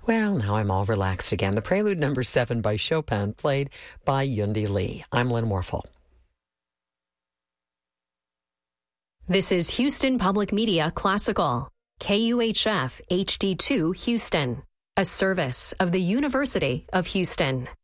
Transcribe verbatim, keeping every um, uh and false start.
Well, now I'm all relaxed again. The Prelude number seven by Chopin, played by Yundi Lee. I'm Lynn Warfel. This is Houston Public Media Classical, K U H F H D two Houston, a service of the University of Houston.